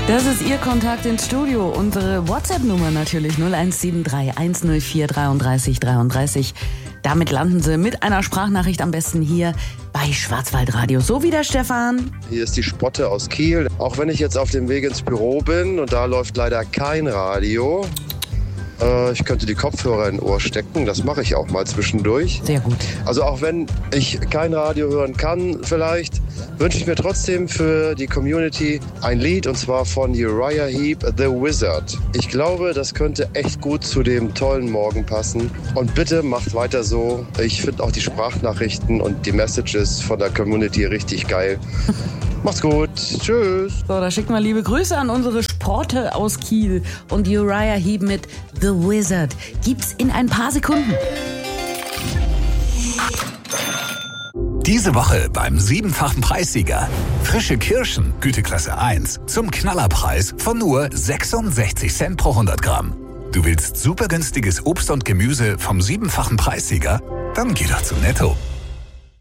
Das ist Ihr Kontakt ins Studio. Unsere WhatsApp-Nummer natürlich 0173 104 33 33. Damit landen Sie mit einer Sprachnachricht am besten hier bei Schwarzwaldradio. So wie der Stefan. Hier ist die Spotte aus Kiel. Auch wenn ich jetzt auf dem Weg ins Büro bin und da läuft leider kein Radio. Ich könnte die Kopfhörer in Ohr stecken, das mache ich auch mal zwischendurch. Sehr gut. Also auch wenn ich kein Radio hören kann, vielleicht wünsche ich mir trotzdem für die Community ein Lied, und zwar von Uriah Heep, The Wizard. Ich glaube, das könnte echt gut zu dem tollen Morgen passen. Und bitte macht weiter so. Ich finde auch die Sprachnachrichten und die Messages von der Community richtig geil. Macht's gut. Tschüss. So, da schicken wir liebe Grüße an unsere Sporte aus Kiel. Und Uriah Heep mit The Wizard gibt's in ein paar Sekunden. Diese Woche beim 7-fachen Preissieger. Frische Kirschen, Güteklasse 1, zum Knallerpreis von nur 66 Cent pro 100 Gramm. Du willst super günstiges Obst und Gemüse vom 7-fachen Preissieger? Dann geh doch zu Netto.